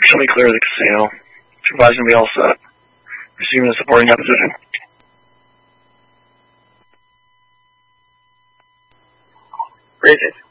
show me clear of the casino. Supervisor's gonna be all set. Receiving and supporting that position. Raise it.